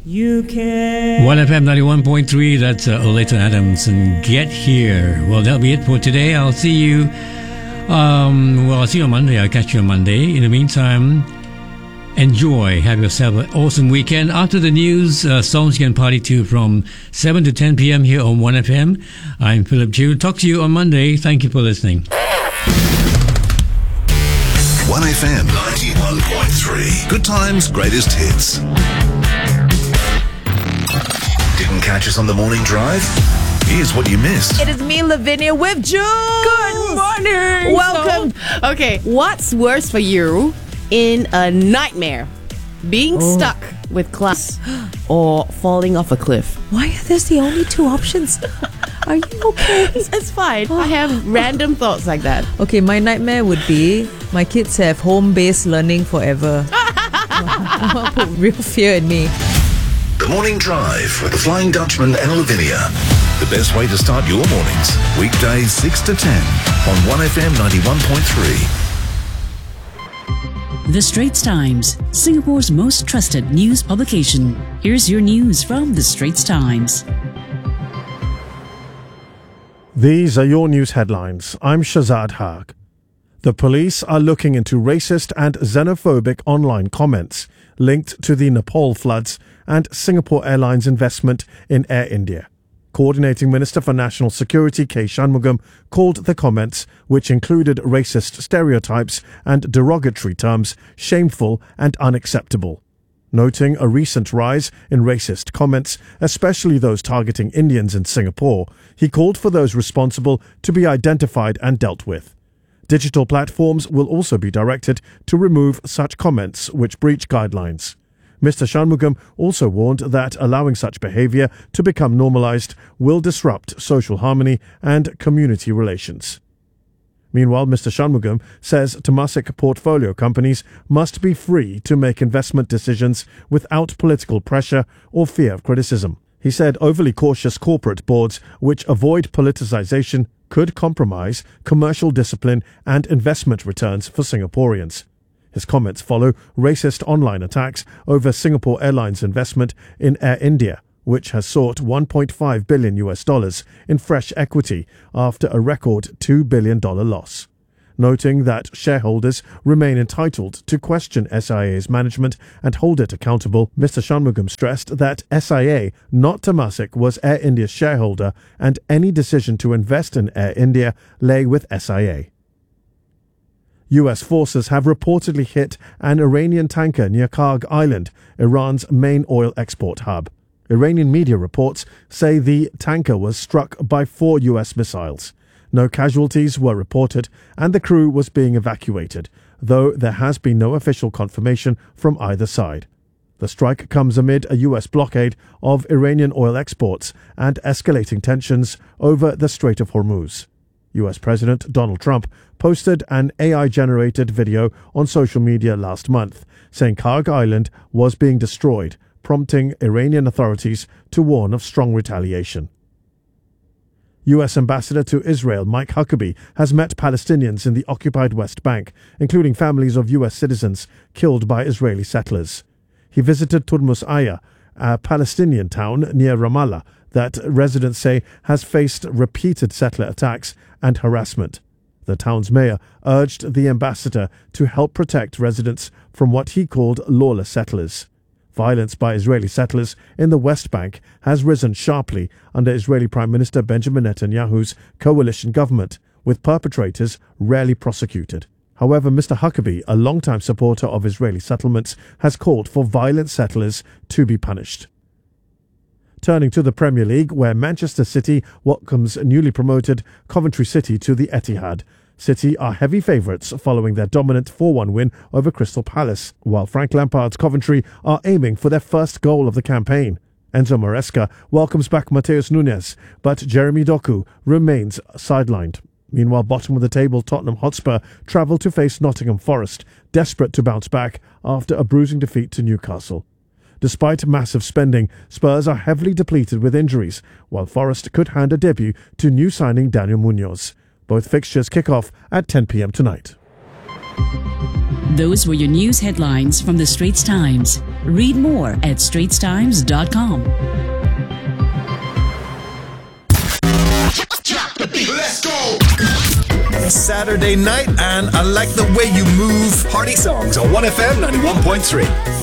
You can. 1FM 91.3, that's Olayton Adams and Get Here. Well, that'll be it for today. I'll see you, I'll see you on Monday. I'll catch you on Monday. In the meantime, enjoy. Have yourself an awesome weekend. After the news, songs you can party to from 7 to 10 p.m. here on 1FM. I'm Philip Chu. Talk to you on Monday. Thank you for listening. 1FM 91.3. Good times, greatest hits. Didn't catch us on the morning drive? Here's what you missed. It is me, Lavinia, with Jules. Good morning. Welcome. Okay, what's worse for you in a nightmare? Being stuck with class or falling off a cliff? Why are those the only two options? Are you okay? It's fine. I have random thoughts like that. Okay, my nightmare would be my kids have home-based learning forever. Put real fear in me. The Morning Drive with the Flying Dutchman and Lavinia. The best way to start your mornings. Weekdays 6 to 10 on 1FM 91.3. The Straits Times, Singapore's most trusted news publication. Here's your news from The Straits Times. These are your news headlines. I'm Shazad Haq. The police are looking into racist and xenophobic online comments linked to the Nepal floods and Singapore Airlines investment in Air India. Coordinating Minister for National Security K. Shanmugam called the comments, which included racist stereotypes and derogatory terms, shameful and unacceptable. Noting a recent rise in racist comments, especially those targeting Indians in Singapore, he called for those responsible to be identified and dealt with. Digital platforms will also be directed to remove such comments which breach guidelines. Mr. Shanmugam also warned that allowing such behaviour to become normalised will disrupt social harmony and community relations. Meanwhile, Mr. Shanmugam says Temasek portfolio companies must be free to make investment decisions without political pressure or fear of criticism. He said overly cautious corporate boards which avoid politicisation could compromise commercial discipline and investment returns for Singaporeans. His comments follow racist online attacks over Singapore Airlines investment in Air India, which has sought $1.5 billion in fresh equity after a record $2 billion loss. Noting that shareholders remain entitled to question SIA's management and hold it accountable, Mr. Shanmugam stressed that SIA, not Temasek, was Air India's shareholder and any decision to invest in Air India lay with SIA. US forces have reportedly hit an Iranian tanker near Karg Island, Iran's main oil export hub. Iranian media reports say the tanker was struck by 4 US missiles. No casualties were reported and the crew was being evacuated, though there has been no official confirmation from either side. The strike comes amid a US blockade of Iranian oil exports and escalating tensions over the Strait of Hormuz. US President Donald Trump posted an AI-generated video on social media last month, saying Karg Island was being destroyed, prompting Iranian authorities to warn of strong retaliation. US Ambassador to Israel Mike Huckabee has met Palestinians in the occupied West Bank, including families of US citizens killed by Israeli settlers. He visited Turmus Aya, a Palestinian town near Ramallah that residents say has faced repeated settler attacks and harassment. The town's mayor urged the ambassador to help protect residents from what he called lawless settlers. Violence by Israeli settlers in the West Bank has risen sharply under Israeli Prime Minister Benjamin Netanyahu's coalition government, with perpetrators rarely prosecuted. However, Mr. Huckabee, a longtime supporter of Israeli settlements, has called for violent settlers to be punished. Turning to the Premier League, where Manchester City welcomes newly promoted Coventry City to the Etihad. City are heavy favourites following their dominant 4-1 win over Crystal Palace, while Frank Lampard's Coventry are aiming for their first goal of the campaign. Enzo Maresca welcomes back Matheus Nunes, but Jeremy Doku remains sidelined. Meanwhile, bottom of the table Tottenham Hotspur travel to face Nottingham Forest, desperate to bounce back after a bruising defeat to Newcastle. Despite massive spending, Spurs are heavily depleted with injuries, while Forest could hand a debut to new signing Daniel Munoz. Both fixtures kick off at 10 p.m. tonight. Those were your news headlines from The Straits Times. Read more at straitstimes.com. Let's go! Saturday night, and I like the way you move. Party songs on 1FM 91.3.